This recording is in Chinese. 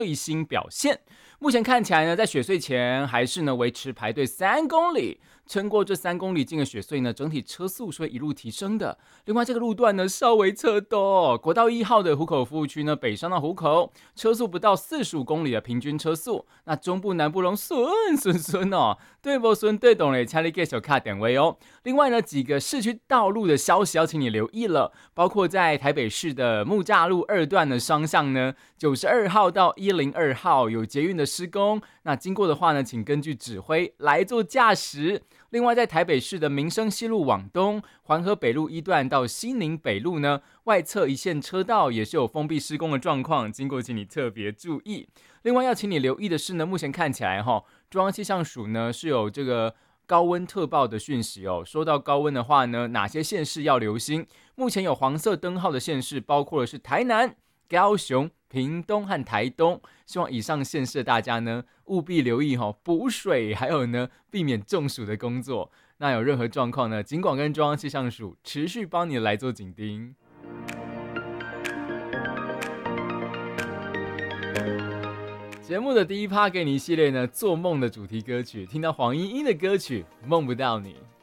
最新表现。目前看起来呢，在雪隧前还是呢维持排队3公里，撑过这3公里进的雪隧呢，整体车速是会一路提升的。另外这个路段呢稍微车多，国道1号的湖口服务区呢，北上到湖口，车速不到45公里的平均车速。那中部南部拢顺哦，对不顺对懂嘞，请你继续看点位哦。另外呢，几个市区道路的消息要请你留意了，包括在台北市的木栅路2段的双向呢，92号到102号有捷运的施工，那经过的话呢，请根据指挥来做驾驶。另外在台北市的民生西路往东，环河北路1段到西宁北路呢，外侧一线车道也是有封闭施工的状况，经过请你特别注意。另外要请你留意的是呢，目前看起来中央气象署呢是有这个高温特报的讯息哦。说到高温的话呢，哪些县市要留心？目前有黄色灯号的县市，包括的是台南、高雄、屏东和台东。希望以上县市的大家呢，务必留意补水，还有呢避免中暑的工作。那有任何状况呢，尽管跟中央气象署持续帮你来做紧盯。节目的第一趴给你一系列呢做梦的主题歌曲，听到黄莺莺的歌曲《梦不到你》。